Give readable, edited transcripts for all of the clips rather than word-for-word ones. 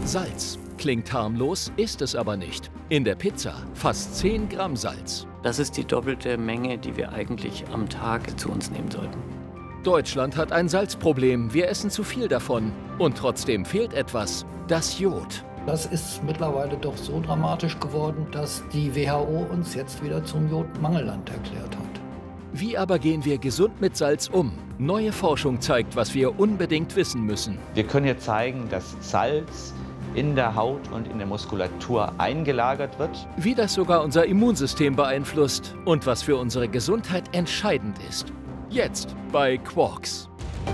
Salz. Klingt harmlos, ist es aber nicht. In der Pizza fast 10 Gramm Salz. Das ist die doppelte Menge, die wir eigentlich am Tag zu uns nehmen sollten. Deutschland hat ein Salzproblem. Wir essen zu viel davon. Und trotzdem fehlt etwas: das Jod. Das ist mittlerweile doch so dramatisch geworden, dass die WHO uns jetzt wieder zum Jodmangelland erklärt hat. Wie aber gehen wir gesund mit Salz um? Neue Forschung zeigt, was wir unbedingt wissen müssen. Wir können hier zeigen, dass Salz in der Haut und in der Muskulatur eingelagert wird. Wie das sogar unser Immunsystem beeinflusst und was für unsere Gesundheit entscheidend ist. Jetzt bei Quarks.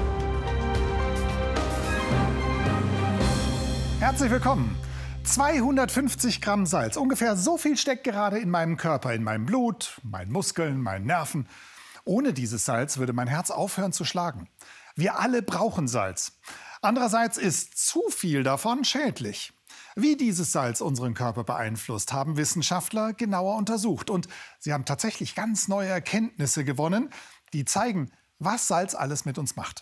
Herzlich willkommen. 250 Gramm Salz, ungefähr so viel steckt gerade in meinem Körper, in meinem Blut, meinen Muskeln, meinen Nerven. Ohne dieses Salz würde mein Herz aufhören zu schlagen. Wir alle brauchen Salz. Andererseits ist zu viel davon schädlich. Wie dieses Salz unseren Körper beeinflusst, haben Wissenschaftler genauer untersucht. Und sie haben tatsächlich ganz neue Erkenntnisse gewonnen, die zeigen, was Salz alles mit uns macht.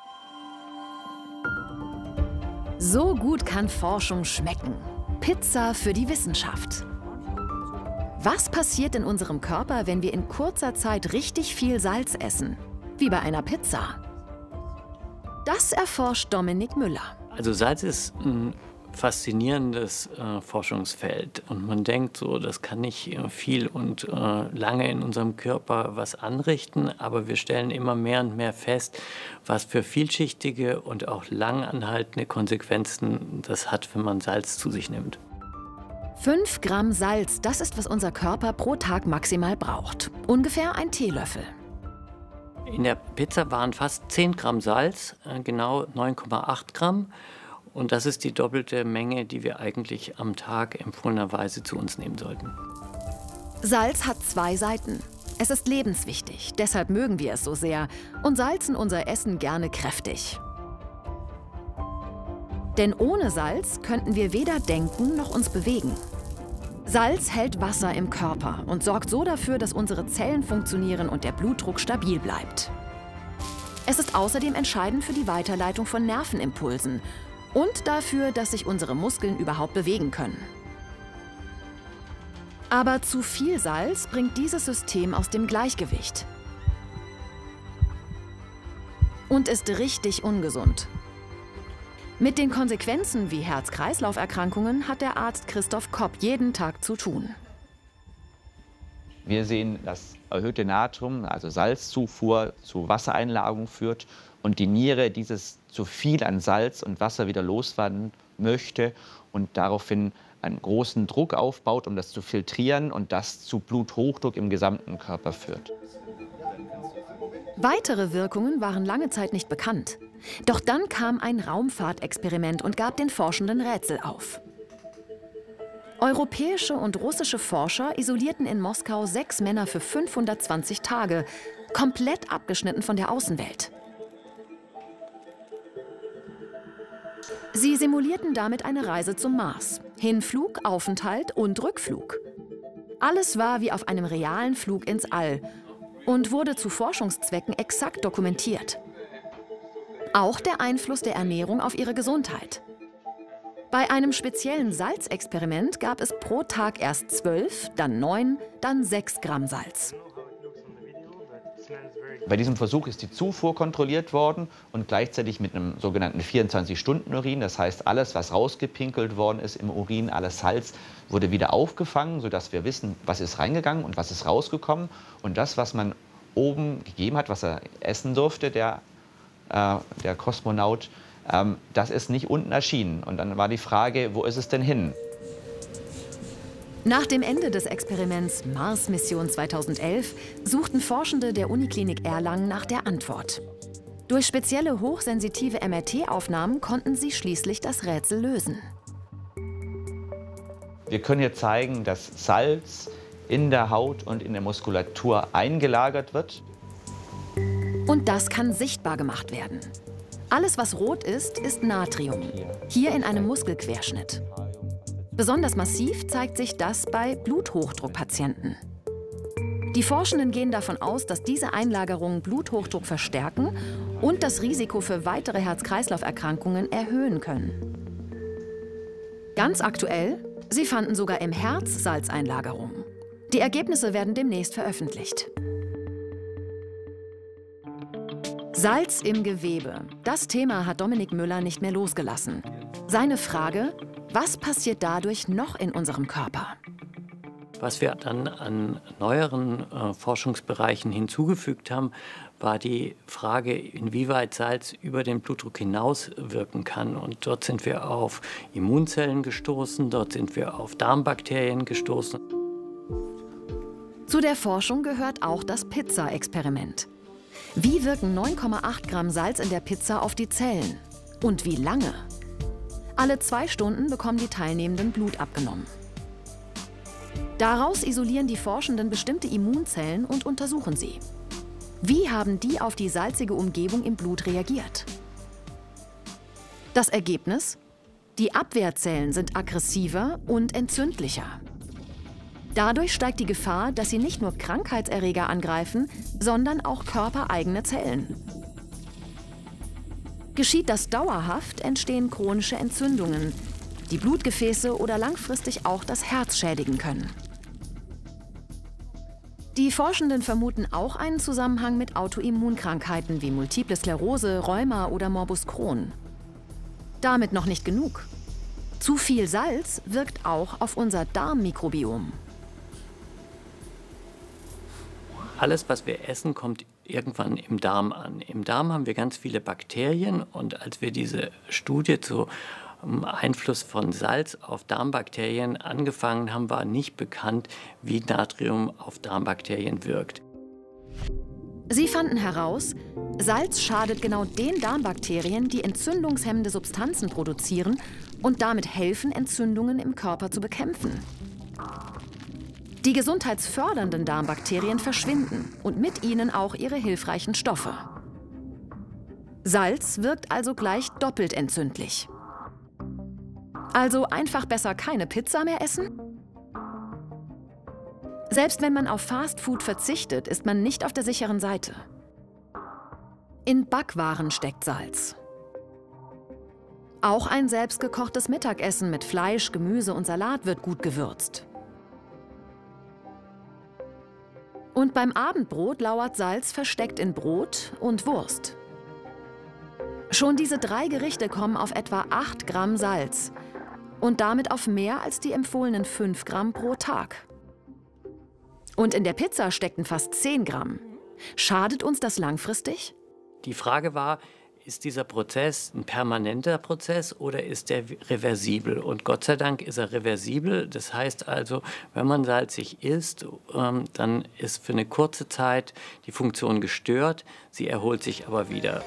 So gut kann Forschung schmecken. Pizza für die Wissenschaft. Was passiert in unserem Körper, wenn wir in kurzer Zeit richtig viel Salz essen? Wie bei einer Pizza. Das erforscht Dominik Müller. Also Salz ist ein faszinierendes Forschungsfeld. Und man denkt so, das kann nicht viel und lange in unserem Körper was anrichten. Aber wir stellen immer mehr und mehr fest, was für vielschichtige und auch langanhaltende Konsequenzen das hat, wenn man Salz zu sich nimmt. 5 Gramm Salz, das ist, was unser Körper pro Tag maximal braucht. Ungefähr ein Teelöffel. In der Pizza waren fast 10 Gramm Salz, genau 9,8 Gramm. Und das ist die doppelte Menge, die wir eigentlich am Tag empfohlenerweise zu uns nehmen sollten. Salz hat 2 Seiten. Es ist lebenswichtig, deshalb mögen wir es so sehr und salzen unser Essen gerne kräftig. Denn ohne Salz könnten wir weder denken noch uns bewegen. Salz hält Wasser im Körper und sorgt so dafür, dass unsere Zellen funktionieren und der Blutdruck stabil bleibt. Es ist außerdem entscheidend für die Weiterleitung von Nervenimpulsen und dafür, dass sich unsere Muskeln überhaupt bewegen können. Aber zu viel Salz bringt dieses System aus dem Gleichgewicht und ist richtig ungesund. Mit den Konsequenzen wie Herz-Kreislauf-Erkrankungen hat der Arzt Christoph Kopp jeden Tag zu tun. Wir sehen, dass erhöhte Natrium, also Salzzufuhr, zu Wassereinlagerung führt und die Niere dieses zu viel an Salz und Wasser wieder loswerden möchte und daraufhin einen großen Druck aufbaut, um das zu filtrieren und das zu Bluthochdruck im gesamten Körper führt. Weitere Wirkungen waren lange Zeit nicht bekannt. Doch dann kam ein Raumfahrtexperiment und gab den Forschenden Rätsel auf. Europäische und russische Forscher isolierten in Moskau 6 Männer für 520 Tage, komplett abgeschnitten von der Außenwelt. Sie simulierten damit eine Reise zum Mars. Hinflug, Aufenthalt und Rückflug. Alles war wie auf einem realen Flug ins All und wurde zu Forschungszwecken exakt dokumentiert. Auch der Einfluss der Ernährung auf ihre Gesundheit. Bei einem speziellen Salzexperiment gab es pro Tag erst 12, dann 9, dann 6 Gramm Salz. Bei diesem Versuch ist die Zufuhr kontrolliert worden und gleichzeitig mit einem sogenannten 24-Stunden-Urin. Das heißt, alles, was rausgepinkelt worden ist im Urin, alles Salz, wurde wieder aufgefangen, sodass wir wissen, was ist reingegangen und was ist rausgekommen. Und das, was man oben gegeben hat, was er essen durfte, der Kosmonaut, das ist nicht unten erschienen. Und dann war die Frage, wo ist es denn hin? Nach dem Ende des Experiments Mars-Mission 2011 suchten Forschende der Uniklinik Erlangen nach der Antwort. Durch spezielle hochsensitive MRT-Aufnahmen konnten sie schließlich das Rätsel lösen. Wir können hier zeigen, dass Salz in der Haut und in der Muskulatur eingelagert wird. Und das kann sichtbar gemacht werden. Alles, was rot ist, ist Natrium. Hier in einem Muskelquerschnitt. Besonders massiv zeigt sich das bei Bluthochdruckpatienten. Die Forschenden gehen davon aus, dass diese Einlagerungen Bluthochdruck verstärken und das Risiko für weitere Herz-Kreislauf-Erkrankungen erhöhen können. Ganz aktuell, sie fanden sogar im Herz Salzeinlagerung. Die Ergebnisse werden demnächst veröffentlicht. Salz im Gewebe. Das Thema hat Dominik Müller nicht mehr losgelassen. Seine Frage: Was passiert dadurch noch in unserem Körper? Was wir dann an neueren Forschungsbereichen hinzugefügt haben, war die Frage, inwieweit Salz über den Blutdruck hinaus wirken kann. Und dort sind wir auf Immunzellen gestoßen, dort sind wir auf Darmbakterien gestoßen. Zu der Forschung gehört auch das Pizza-Experiment. Wie wirken 9,8 Gramm Salz in der Pizza auf die Zellen? Und wie lange? Alle 2 Stunden bekommen die Teilnehmenden Blut abgenommen. Daraus isolieren die Forschenden bestimmte Immunzellen und untersuchen sie. Wie haben die auf die salzige Umgebung im Blut reagiert? Das Ergebnis? Die Abwehrzellen sind aggressiver und entzündlicher. Dadurch steigt die Gefahr, dass sie nicht nur Krankheitserreger angreifen, sondern auch körpereigene Zellen. Geschieht das dauerhaft, entstehen chronische Entzündungen, die Blutgefäße oder langfristig auch das Herz schädigen können. Die Forschenden vermuten auch einen Zusammenhang mit Autoimmunkrankheiten wie Multiple Sklerose, Rheuma oder Morbus Crohn. Damit noch nicht genug. Zu viel Salz wirkt auch auf unser Darmmikrobiom. Alles, was wir essen, kommt irgendwann im Darm an. Im Darm haben wir ganz viele Bakterien und als wir diese Studie zum Einfluss von Salz auf Darmbakterien angefangen haben, war nicht bekannt, wie Natrium auf Darmbakterien wirkt. Sie fanden heraus, Salz schadet genau den Darmbakterien, die entzündungshemmende Substanzen produzieren und damit helfen, Entzündungen im Körper zu bekämpfen. Die gesundheitsfördernden Darmbakterien verschwinden und mit ihnen auch ihre hilfreichen Stoffe. Salz wirkt also gleich doppelt entzündlich. Also einfach besser keine Pizza mehr essen? Selbst wenn man auf Fastfood verzichtet, ist man nicht auf der sicheren Seite. In Backwaren steckt Salz. Auch ein selbstgekochtes Mittagessen mit Fleisch, Gemüse und Salat wird gut gewürzt. Und beim Abendbrot lauert Salz versteckt in Brot und Wurst. Schon diese 3 Gerichte kommen auf etwa 8 Gramm Salz und damit auf mehr als die empfohlenen 5 Gramm pro Tag. Und in der Pizza steckten fast 10 Gramm. Schadet uns das langfristig? Die Frage war, ist dieser Prozess ein permanenter Prozess oder ist er reversibel? Und Gott sei Dank ist er reversibel. Das heißt also, wenn man salzig isst, dann ist für eine kurze Zeit die Funktion gestört, sie erholt sich aber wieder.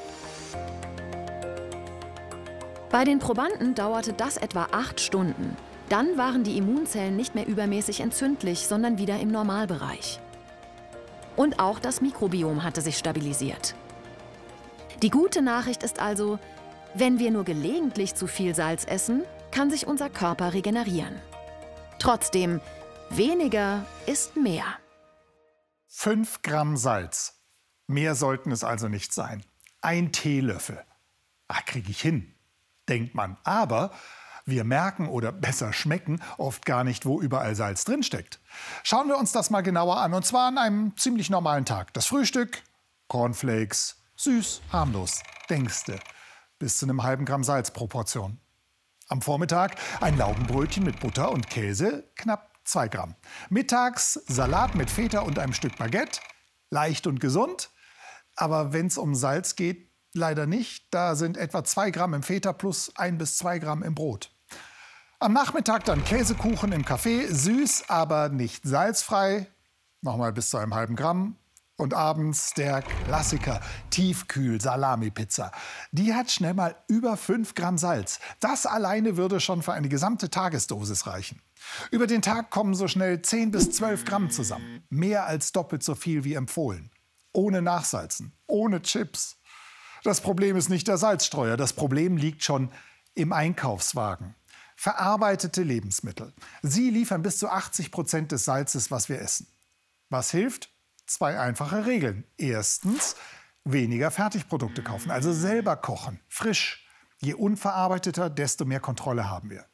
Bei den Probanden dauerte das etwa 8 Stunden. Dann waren die Immunzellen nicht mehr übermäßig entzündlich, sondern wieder im Normalbereich. Und auch das Mikrobiom hatte sich stabilisiert. Die gute Nachricht ist also, wenn wir nur gelegentlich zu viel Salz essen, kann sich unser Körper regenerieren. Trotzdem, weniger ist mehr. 5 Gramm Salz. Mehr sollten es also nicht sein. 1 Teelöffel. Kriege ich hin, denkt man. Aber wir merken oder besser schmecken oft gar nicht, wo überall Salz drinsteckt. Schauen wir uns das mal genauer an. Und zwar an einem ziemlich normalen Tag. Das Frühstück, Cornflakes, süß, harmlos, denkste, bis zu einem halben Gramm Salz pro Portion. Am Vormittag ein Laugenbrötchen mit Butter und Käse, knapp 2 Gramm. Mittags Salat mit Feta und einem Stück Baguette, leicht und gesund. Aber wenn es um Salz geht, leider nicht. Da sind etwa 2 Gramm im Feta plus 1 bis 2 Gramm im Brot. Am Nachmittag dann Käsekuchen im Café, süß, aber nicht salzfrei, nochmal bis zu einem halben Gramm. Und abends der Klassiker, Tiefkühl-Salami-Pizza. Die hat schnell mal über 5 Gramm Salz. Das alleine würde schon für eine gesamte Tagesdosis reichen. Über den Tag kommen so schnell 10 bis 12 Gramm zusammen. Mehr als doppelt so viel wie empfohlen. Ohne Nachsalzen, ohne Chips. Das Problem ist nicht der Salzstreuer, das Problem liegt schon im Einkaufswagen. Verarbeitete Lebensmittel. Sie liefern bis zu 80% des Salzes, was wir essen. Was hilft? 2 einfache Regeln. Erstens, weniger Fertigprodukte kaufen, also selber kochen, frisch. Je unverarbeiteter, desto mehr Kontrolle haben wir.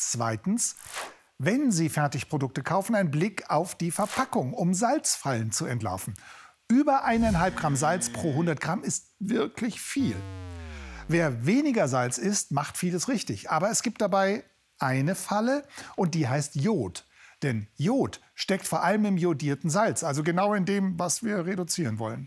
Zweitens, wenn Sie Fertigprodukte kaufen, ein Blick auf die Verpackung, um Salzfallen zu entlarven. Über 1,5 Gramm Salz pro 100 Gramm ist wirklich viel. Wer weniger Salz isst, macht vieles richtig. Aber es gibt dabei eine Falle und die heißt Jod. Denn Jod steckt vor allem im jodierten Salz, also genau in dem, was wir reduzieren wollen.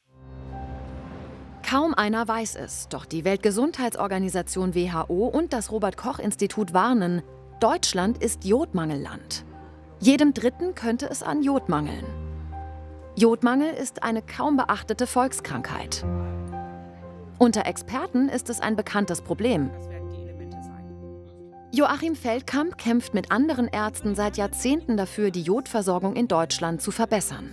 Kaum einer weiß es, doch die Weltgesundheitsorganisation WHO und das Robert-Koch-Institut warnen, Deutschland ist Jodmangelland. Jedem Dritten könnte es an Jod mangeln. Jodmangel ist eine kaum beachtete Volkskrankheit. Unter Experten ist es ein bekanntes Problem. Joachim Feldkamp kämpft mit anderen Ärzten seit Jahrzehnten dafür, die Jodversorgung in Deutschland zu verbessern.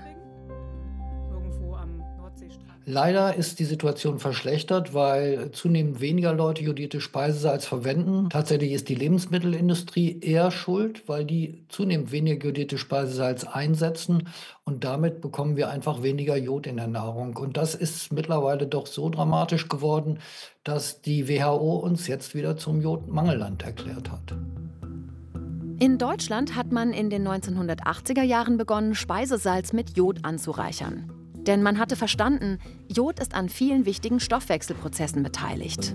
Leider ist die Situation verschlechtert, weil zunehmend weniger Leute jodiertes Speisesalz verwenden. Tatsächlich ist die Lebensmittelindustrie eher schuld, weil die zunehmend weniger jodiertes Speisesalz einsetzen. Und damit bekommen wir einfach weniger Jod in der Nahrung. Und das ist mittlerweile doch so dramatisch geworden, dass die WHO uns jetzt wieder zum Jodmangelland erklärt hat. In Deutschland hat man in den 1980er Jahren begonnen, Speisesalz mit Jod anzureichern. Denn man hatte verstanden, Jod ist an vielen wichtigen Stoffwechselprozessen beteiligt.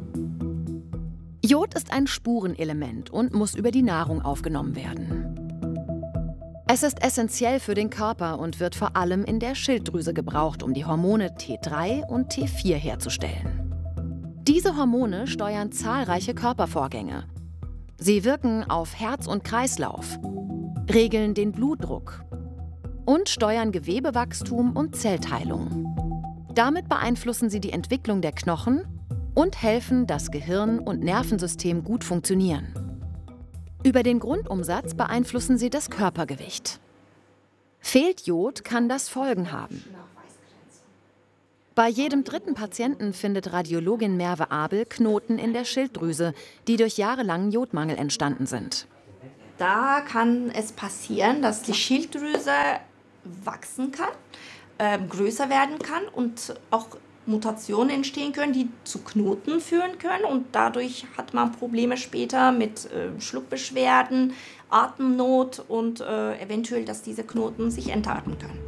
Jod ist ein Spurenelement und muss über die Nahrung aufgenommen werden. Es ist essentiell für den Körper und wird vor allem in der Schilddrüse gebraucht, um die Hormone T3 und T4 herzustellen. Diese Hormone steuern zahlreiche Körpervorgänge. Sie wirken auf Herz und Kreislauf, regeln den Blutdruck und steuern Gewebewachstum und Zellteilung. Damit beeinflussen sie die Entwicklung der Knochen und helfen, dass Gehirn und Nervensystem gut funktionieren. Über den Grundumsatz beeinflussen sie das Körpergewicht. Fehlt Jod, kann das Folgen haben. Bei jedem dritten Patienten findet Radiologin Merve Abel Knoten in der Schilddrüse, die durch jahrelangen Jodmangel entstanden sind. Da kann es passieren, dass die Schilddrüse wachsen kann, größer werden kann und auch Mutationen entstehen können, die zu Knoten führen können. Und dadurch hat man Probleme später mit Schluckbeschwerden, Atemnot und eventuell, dass diese Knoten sich entarten können.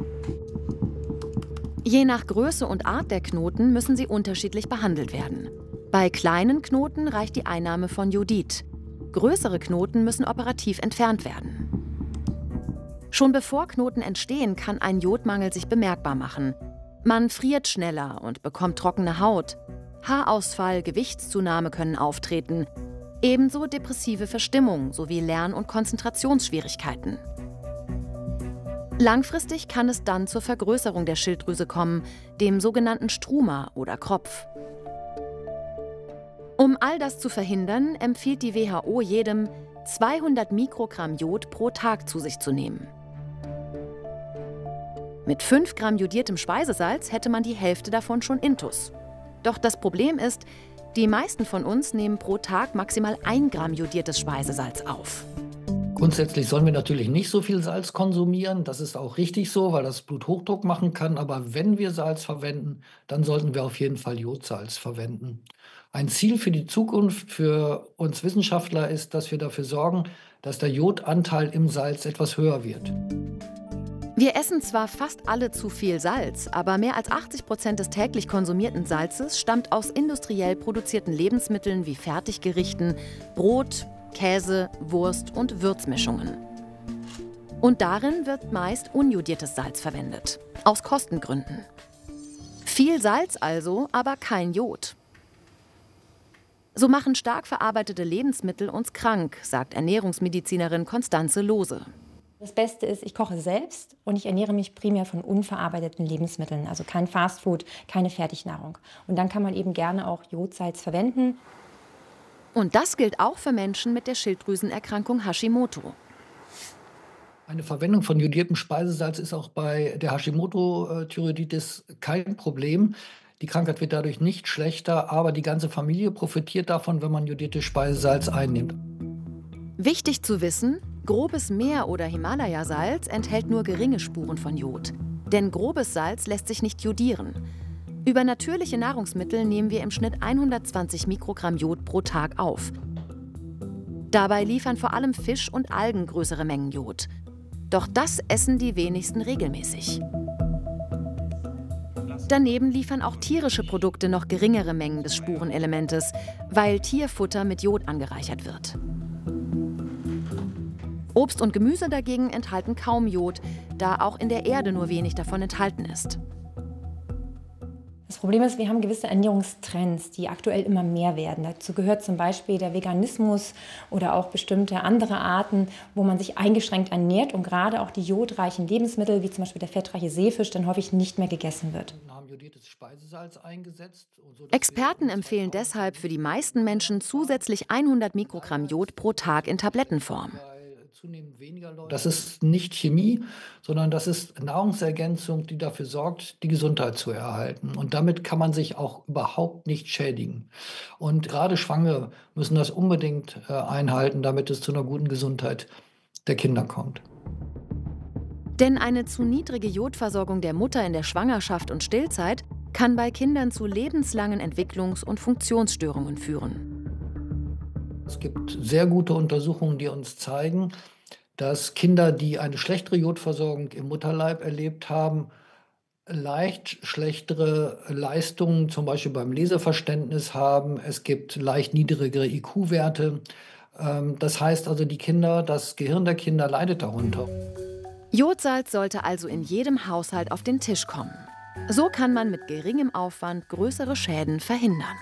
Je nach Größe und Art der Knoten müssen sie unterschiedlich behandelt werden. Bei kleinen Knoten reicht die Einnahme von Jodid. Größere Knoten müssen operativ entfernt werden. Schon bevor Knoten entstehen, kann ein Jodmangel sich bemerkbar machen. Man friert schneller und bekommt trockene Haut. Haarausfall, Gewichtszunahme können auftreten. Ebenso depressive Verstimmung sowie Lern- und Konzentrationsschwierigkeiten. Langfristig kann es dann zur Vergrößerung der Schilddrüse kommen, dem sogenannten Struma oder Kropf. Um all das zu verhindern, empfiehlt die WHO jedem, 200 Mikrogramm Jod pro Tag zu sich zu nehmen. Mit 5 Gramm jodiertem Speisesalz hätte man die Hälfte davon schon intus. Doch das Problem ist, die meisten von uns nehmen pro Tag maximal 1 Gramm jodiertes Speisesalz auf. Grundsätzlich sollen wir natürlich nicht so viel Salz konsumieren. Das ist auch richtig so, weil das Bluthochdruck machen kann. Aber wenn wir Salz verwenden, dann sollten wir auf jeden Fall Jodsalz verwenden. Ein Ziel für die Zukunft für uns Wissenschaftler ist, dass wir dafür sorgen, dass der Jodanteil im Salz etwas höher wird. Wir essen zwar fast alle zu viel Salz, aber mehr als 80% des täglich konsumierten Salzes stammt aus industriell produzierten Lebensmitteln wie Fertiggerichten, Brot, Käse, Wurst und Würzmischungen. Und darin wird meist unjodiertes Salz verwendet, aus Kostengründen. Viel Salz also, aber kein Jod. So machen stark verarbeitete Lebensmittel uns krank, sagt Ernährungsmedizinerin Constanze Lohse. Das Beste ist, ich koche selbst und ich ernähre mich primär von unverarbeiteten Lebensmitteln, also kein Fastfood, keine Fertignahrung. Und dann kann man eben gerne auch Jodsalz verwenden. Und das gilt auch für Menschen mit der Schilddrüsenerkrankung Hashimoto. Eine Verwendung von jodiertem Speisesalz ist auch bei der Hashimoto-Thyreoiditis kein Problem. Die Krankheit wird dadurch nicht schlechter, aber die ganze Familie profitiert davon, wenn man jodiertes Speisesalz einnimmt. Wichtig zu wissen, grobes Meer- oder Himalaya-Salz enthält nur geringe Spuren von Jod. Denn grobes Salz lässt sich nicht jodieren. Über natürliche Nahrungsmittel nehmen wir im Schnitt 120 Mikrogramm Jod pro Tag auf. Dabei liefern vor allem Fisch und Algen größere Mengen Jod. Doch das essen die wenigsten regelmäßig. Daneben liefern auch tierische Produkte noch geringere Mengen des Spurenelementes, weil Tierfutter mit Jod angereichert wird. Obst und Gemüse dagegen enthalten kaum Jod, da auch in der Erde nur wenig davon enthalten ist. Das Problem ist, wir haben gewisse Ernährungstrends, die aktuell immer mehr werden. Dazu gehört zum Beispiel der Veganismus oder auch bestimmte andere Arten, wo man sich eingeschränkt ernährt und gerade auch die jodreichen Lebensmittel, wie zum Beispiel der fettreiche Seefisch, dann häufig nicht mehr gegessen wird. Experten empfehlen deshalb für die meisten Menschen zusätzlich 100 Mikrogramm Jod pro Tag in Tablettenform. Das ist nicht Chemie, sondern das ist Nahrungsergänzung, die dafür sorgt, die Gesundheit zu erhalten. Und damit kann man sich auch überhaupt nicht schädigen. Und gerade Schwangere müssen das unbedingt einhalten, damit es zu einer guten Gesundheit der Kinder kommt. Denn eine zu niedrige Jodversorgung der Mutter in der Schwangerschaft und Stillzeit kann bei Kindern zu lebenslangen Entwicklungs- und Funktionsstörungen führen. Es gibt sehr gute Untersuchungen, die uns zeigen, dass Kinder, die eine schlechtere Jodversorgung im Mutterleib erlebt haben, leicht schlechtere Leistungen, zum Beispiel beim Leseverständnis haben. Es gibt leicht niedrigere IQ-Werte. Das heißt also, das Gehirn der Kinder leidet darunter. Jodsalz sollte also in jedem Haushalt auf den Tisch kommen. So kann man mit geringem Aufwand größere Schäden verhindern.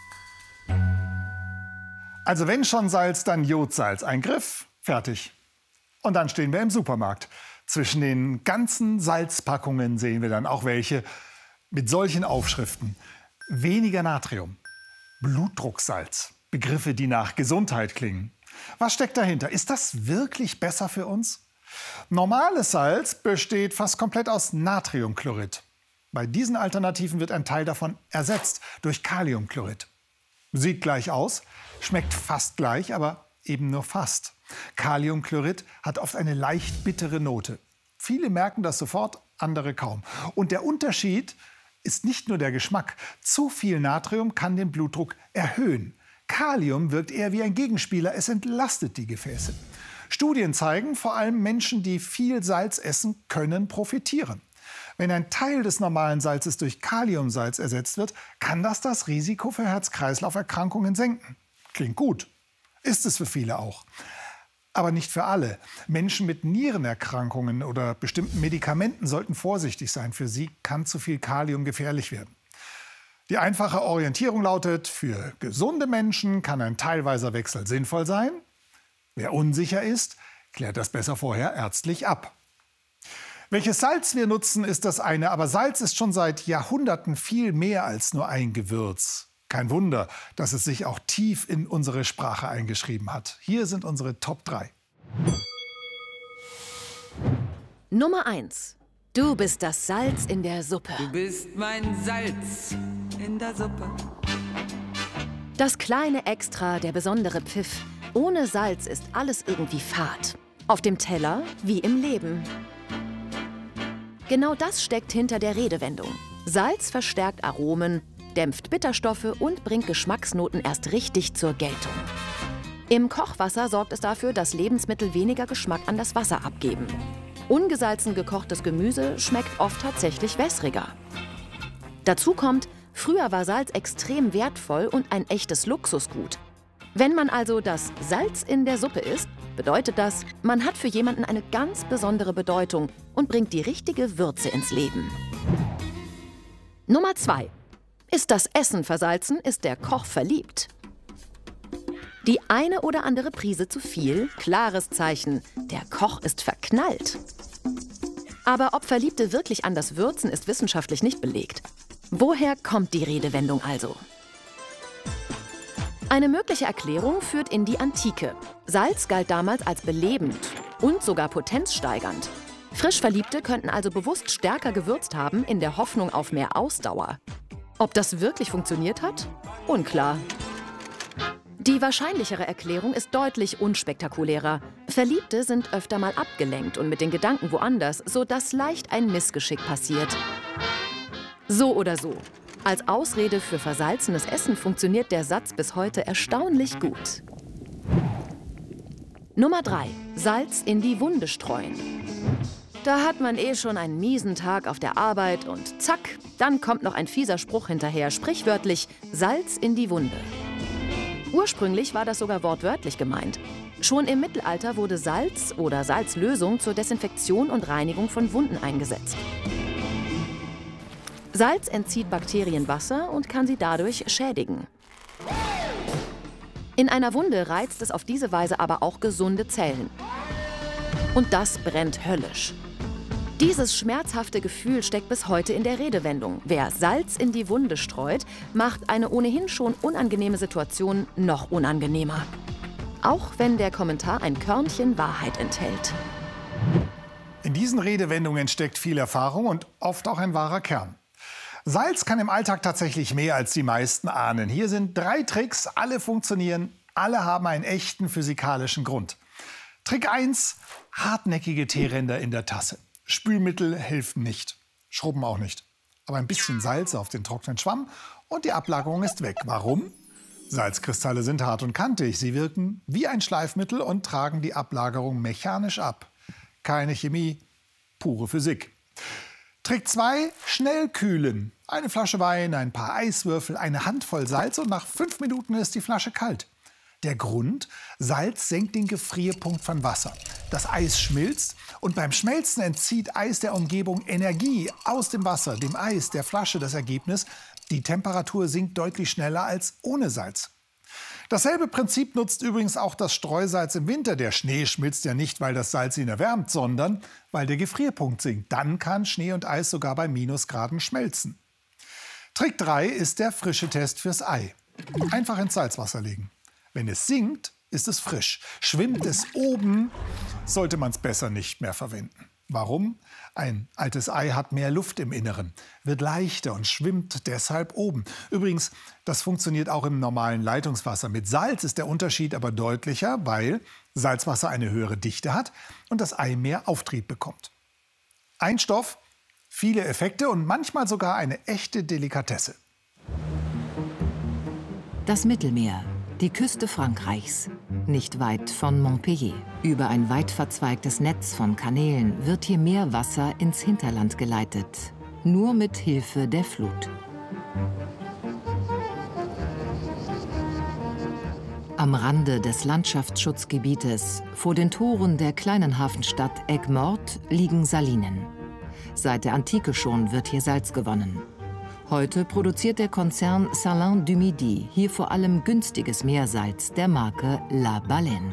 Also wenn schon Salz, dann Jodsalz. Ein Griff, fertig. Und dann stehen wir im Supermarkt. Zwischen den ganzen Salzpackungen sehen wir dann auch welche mit solchen Aufschriften. Weniger Natrium, Blutdrucksalz, Begriffe, die nach Gesundheit klingen. Was steckt dahinter? Ist das wirklich besser für uns? Normales Salz besteht fast komplett aus Natriumchlorid. Bei diesen Alternativen wird ein Teil davon ersetzt durch Kaliumchlorid. Sieht gleich aus, schmeckt fast gleich, aber eben nur fast. Kaliumchlorid hat oft eine leicht bittere Note. Viele merken das sofort, andere kaum. Und der Unterschied ist nicht nur der Geschmack. Zu viel Natrium kann den Blutdruck erhöhen. Kalium wirkt eher wie ein Gegenspieler, es entlastet die Gefäße. Studien zeigen, vor allem Menschen, die viel Salz essen, können profitieren. Wenn ein Teil des normalen Salzes durch Kaliumsalz ersetzt wird, kann das Risiko für Herz-Kreislauf-Erkrankungen senken. Klingt gut. Ist es für viele auch. Aber nicht für alle. Menschen mit Nierenerkrankungen oder bestimmten Medikamenten sollten vorsichtig sein. Für sie kann zu viel Kalium gefährlich werden. Die einfache Orientierung lautet, für gesunde Menschen kann ein teilweiser Wechsel sinnvoll sein. Wer unsicher ist, klärt das besser vorher ärztlich ab. Welches Salz wir nutzen, ist das eine, aber Salz ist schon seit Jahrhunderten viel mehr als nur ein Gewürz. Kein Wunder, dass es sich auch tief in unsere Sprache eingeschrieben hat. Hier sind unsere Top 3. Nummer 1. Du bist das Salz in der Suppe. Du bist mein Salz in der Suppe. Das kleine Extra, der besondere Pfiff. Ohne Salz ist alles irgendwie fad. Auf dem Teller wie im Leben. Genau das steckt hinter der Redewendung. Salz verstärkt Aromen, dämpft Bitterstoffe und bringt Geschmacksnoten erst richtig zur Geltung. Im Kochwasser sorgt es dafür, dass Lebensmittel weniger Geschmack an das Wasser abgeben. Ungesalzen gekochtes Gemüse schmeckt oft tatsächlich wässriger. Dazu kommt, früher war Salz extrem wertvoll und ein echtes Luxusgut. Wenn man also das Salz in der Suppe isst, bedeutet das, man hat für jemanden eine ganz besondere Bedeutung und bringt die richtige Würze ins Leben. Nummer 2. Ist das Essen versalzen, ist der Koch verliebt. Die eine oder andere Prise zu viel, klares Zeichen, der Koch ist verknallt. Aber ob Verliebte wirklich anders würzen, ist wissenschaftlich nicht belegt. Woher kommt die Redewendung also? Eine mögliche Erklärung führt in die Antike. Salz galt damals als belebend und sogar potenzsteigernd. Frisch Verliebte könnten also bewusst stärker gewürzt haben, in der Hoffnung auf mehr Ausdauer. Ob das wirklich funktioniert hat? Unklar. Die wahrscheinlichere Erklärung ist deutlich unspektakulärer. Verliebte sind öfter mal abgelenkt und mit den Gedanken woanders, sodass leicht ein Missgeschick passiert. So oder so. Als Ausrede für versalzenes Essen funktioniert der Satz bis heute erstaunlich gut. Nummer 3. Salz in die Wunde streuen. Da hat man eh schon einen miesen Tag auf der Arbeit und zack, dann kommt noch ein fieser Spruch hinterher, sprichwörtlich Salz in die Wunde. Ursprünglich war das sogar wortwörtlich gemeint. Schon im Mittelalter wurde Salz oder Salzlösung zur Desinfektion und Reinigung von Wunden eingesetzt. Salz entzieht Bakterien Wasser und kann sie dadurch schädigen. In einer Wunde reizt es auf diese Weise aber auch gesunde Zellen. Und das brennt höllisch. Dieses schmerzhafte Gefühl steckt bis heute in der Redewendung. Wer Salz in die Wunde streut, macht eine ohnehin schon unangenehme Situation noch unangenehmer. Auch wenn der Kommentar ein Körnchen Wahrheit enthält. In diesen Redewendungen steckt viel Erfahrung und oft auch ein wahrer Kern. Salz kann im Alltag tatsächlich mehr, als die meisten ahnen. Hier sind 3 Tricks, alle funktionieren, alle haben einen echten physikalischen Grund. Trick 1, hartnäckige Teeränder in der Tasse. Spülmittel helfen nicht, Schrubben auch nicht. Aber ein bisschen Salz auf den trockenen Schwamm und die Ablagerung ist weg. Warum? Salzkristalle sind hart und kantig. Sie wirken wie ein Schleifmittel und tragen die Ablagerung mechanisch ab. Keine Chemie, pure Physik. Trick 2, schnell kühlen. Eine Flasche Wein, ein paar Eiswürfel, eine Handvoll Salz und nach 5 Minuten ist die Flasche kalt. Der Grund? Salz senkt den Gefrierpunkt von Wasser. Das Eis schmilzt und beim Schmelzen entzieht Eis der Umgebung Energie aus dem Wasser, dem Eis, der Flasche. Das Ergebnis? Die Temperatur sinkt deutlich schneller als ohne Salz. Dasselbe Prinzip nutzt übrigens auch das Streusalz im Winter. Der Schnee schmilzt ja nicht, weil das Salz ihn erwärmt, sondern weil der Gefrierpunkt sinkt. Dann kann Schnee und Eis sogar bei Minusgraden schmelzen. Trick 3 ist der Frischetest fürs Ei. Einfach ins Salzwasser legen. Wenn es sinkt, ist es frisch. Schwimmt es oben, sollte man es besser nicht mehr verwenden. Warum? Ein altes Ei hat mehr Luft im Inneren, wird leichter und schwimmt deshalb oben. Übrigens, das funktioniert auch im normalen Leitungswasser. Mit Salz ist der Unterschied aber deutlicher, weil Salzwasser eine höhere Dichte hat und das Ei mehr Auftrieb bekommt. Ein Stoff, viele Effekte und manchmal sogar eine echte Delikatesse. Das Mittelmeer. Die Küste Frankreichs, nicht weit von Montpellier. Über ein weit verzweigtes Netz von Kanälen wird hier Meerwasser ins Hinterland geleitet. Nur mit Hilfe der Flut. Am Rande des Landschaftsschutzgebietes, vor den Toren der kleinen Hafenstadt Aigues-Mortes, liegen Salinen. Seit der Antike schon wird hier Salz gewonnen. Heute produziert der Konzern Salins du Midi hier vor allem günstiges Meersalz der Marke La Baleine.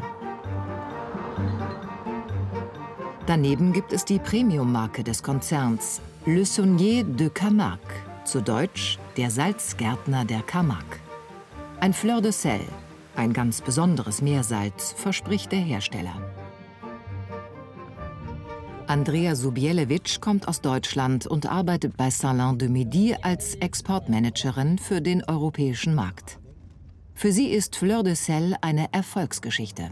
Daneben gibt es die Premium-Marke des Konzerns, Le Saunier de Camargue, zu Deutsch der Salzgärtner der Camargue. Ein Fleur de Sel, ein ganz besonderes Meersalz, verspricht der Hersteller. Andrea Zubielewicz kommt aus Deutschland und arbeitet bei Salins du Midi als Exportmanagerin für den europäischen Markt. Für sie ist Fleur de Sel eine Erfolgsgeschichte.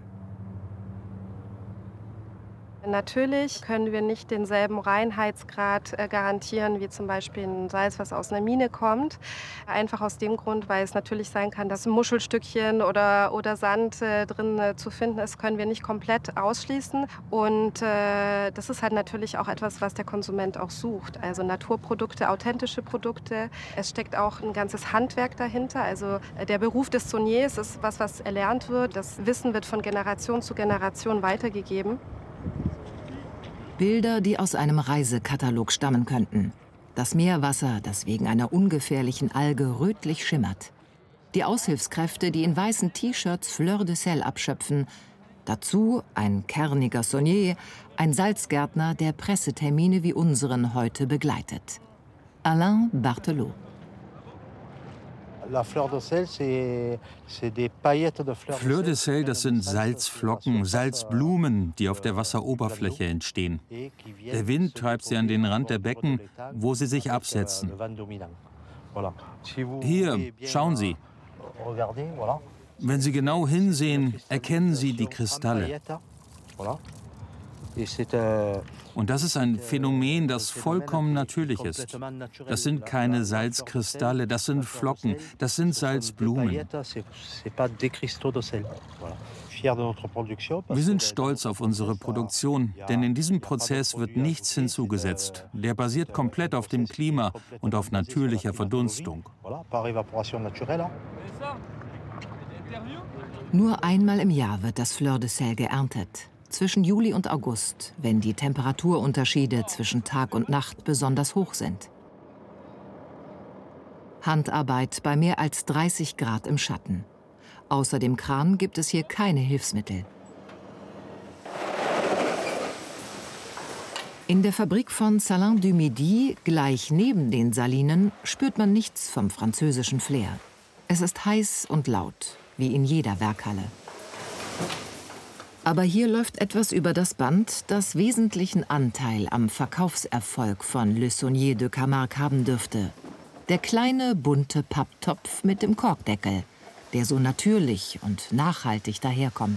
Natürlich können wir nicht denselben Reinheitsgrad garantieren wie zum Beispiel ein Salz, was aus einer Mine kommt. Einfach aus dem Grund, weil es natürlich sein kann, dass ein Muschelstückchen oder Sand drin zu finden ist, können wir nicht komplett ausschließen. Und das ist halt natürlich auch etwas, was der Konsument auch sucht. Also Naturprodukte, authentische Produkte. Es steckt auch ein ganzes Handwerk dahinter. Also der Beruf des Sauniers ist was erlernt wird. Das Wissen wird von Generation zu Generation weitergegeben. Bilder, die aus einem Reisekatalog stammen könnten. Das Meerwasser, das wegen einer ungefährlichen Alge rötlich schimmert. Die Aushilfskräfte, die in weißen T-Shirts Fleur de Sel abschöpfen. Dazu ein kerniger Saunier, ein Salzgärtner, der Pressetermine wie unseren heute begleitet. Alain Barthelot. Fleur de Sel, das sind Salzflocken, Salzblumen, die auf der Wasseroberfläche entstehen. Der Wind treibt sie an den Rand der Becken, wo sie sich absetzen. Hier, schauen Sie. Wenn Sie genau hinsehen, erkennen Sie die Kristalle. Und das ist ein Phänomen, das vollkommen natürlich ist. Das sind keine Salzkristalle, das sind Flocken, das sind Salzblumen. Wir sind stolz auf unsere Produktion, denn in diesem Prozess wird nichts hinzugesetzt. Der basiert komplett auf dem Klima und auf natürlicher Verdunstung. Nur einmal im Jahr wird das Fleur de Sel geerntet. Zwischen Juli und August, wenn die Temperaturunterschiede zwischen Tag und Nacht besonders hoch sind. Handarbeit bei mehr als 30 Grad im Schatten. Außer dem Kran gibt es hier keine Hilfsmittel. In der Fabrik von Salins du Midi, gleich neben den Salinen, spürt man nichts vom französischen Flair. Es ist heiß und laut, wie in jeder Werkhalle. Aber hier läuft etwas über das Band, das wesentlichen Anteil am Verkaufserfolg von Le Saunier de Camargue haben dürfte. Der kleine, bunte Papptopf mit dem Korkdeckel, der so natürlich und nachhaltig daherkommt.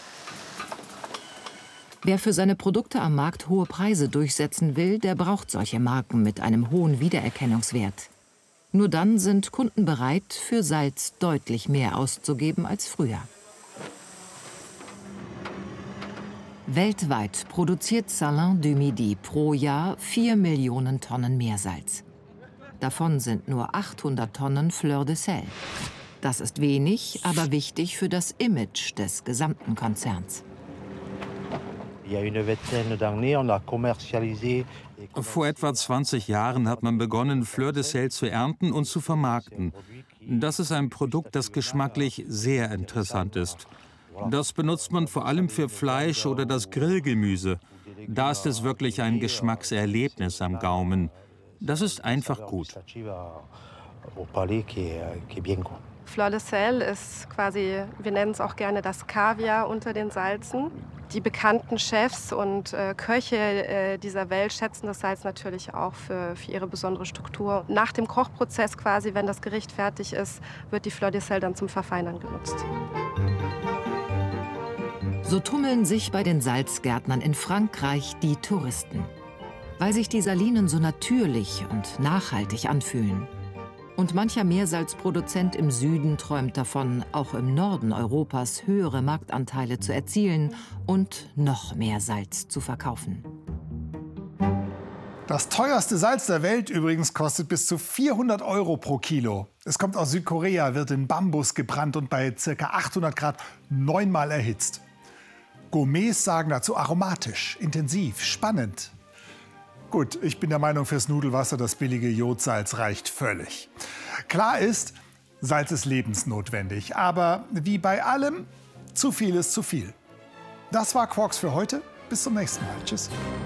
Wer für seine Produkte am Markt hohe Preise durchsetzen will, der braucht solche Marken mit einem hohen Wiedererkennungswert. Nur dann sind Kunden bereit, für Salz deutlich mehr auszugeben als früher. Weltweit produziert Salins du Midi pro Jahr 4 Millionen Tonnen Meersalz. Davon sind nur 800 Tonnen Fleur de Sel. Das ist wenig, aber wichtig für das Image des gesamten Konzerns. Vor etwa 20 Jahren hat man begonnen, Fleur de Sel zu ernten und zu vermarkten. Das ist ein Produkt, das geschmacklich sehr interessant ist. Das benutzt man vor allem für Fleisch oder das Grillgemüse. Da ist es wirklich ein Geschmackserlebnis am Gaumen. Das ist einfach gut. Fleur de Sel ist quasi, wir nennen es auch gerne das Kaviar unter den Salzen. Die bekannten Chefs und Köche dieser Welt schätzen das Salz natürlich auch für ihre besondere Struktur. Nach dem Kochprozess quasi, wenn das Gericht fertig ist, wird die Fleur de Sel dann zum Verfeinern genutzt. So tummeln sich bei den Salzgärtnern in Frankreich die Touristen, weil sich die Salinen so natürlich und nachhaltig anfühlen. Und mancher Meersalzproduzent im Süden träumt davon, auch im Norden Europas höhere Marktanteile zu erzielen und noch mehr Salz zu verkaufen. Das teuerste Salz der Welt übrigens kostet bis zu 400 € pro Kilo. Es kommt aus Südkorea, wird in Bambus gebrannt und bei ca. 800 Grad 9-mal erhitzt. Gourmets sagen dazu aromatisch, intensiv, spannend. Gut, ich bin der Meinung, fürs Nudelwasser das billige Jodsalz reicht völlig. Klar ist, Salz ist lebensnotwendig. Aber wie bei allem, zu viel ist zu viel. Das war Quarks für heute. Bis zum nächsten Mal. Tschüss.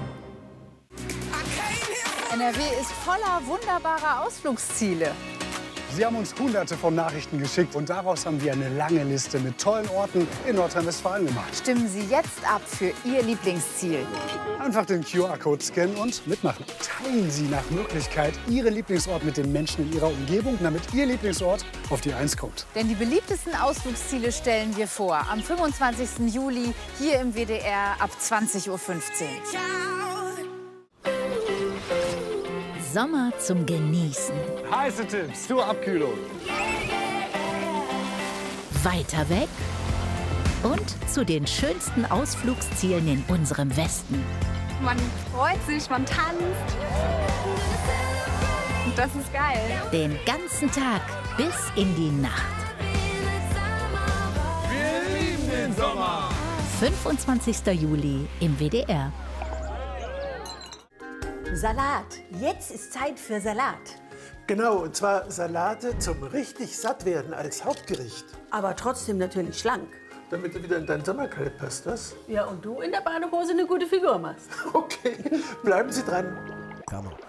NRW ist voller wunderbarer Ausflugsziele. Sie haben uns Hunderte von Nachrichten geschickt und daraus haben wir eine lange Liste mit tollen Orten in Nordrhein-Westfalen gemacht. Stimmen Sie jetzt ab für Ihr Lieblingsziel. Einfach den QR-Code scannen und mitmachen. Teilen Sie nach Möglichkeit Ihren Lieblingsort mit den Menschen in Ihrer Umgebung, damit Ihr Lieblingsort auf die 1 kommt. Denn die beliebtesten Ausflugsziele stellen wir vor. Am 25. Juli hier im WDR ab 20:15 Uhr. Sommer zum Genießen. Heiße Tipps zur Abkühlung. Weiter weg und zu den schönsten Ausflugszielen in unserem Westen. Man freut sich, man tanzt. Und das ist geil. Den ganzen Tag bis in die Nacht. Wir lieben den Sommer. 25. Juli im WDR. Salat. Jetzt ist Zeit für Salat. Genau, und zwar Salate zum richtig satt werden als Hauptgericht. Aber trotzdem natürlich schlank. Damit du wieder in dein Sommerkleid passt, was? Ja, und du in der Badehose eine gute Figur machst. Okay, bleiben Sie dran.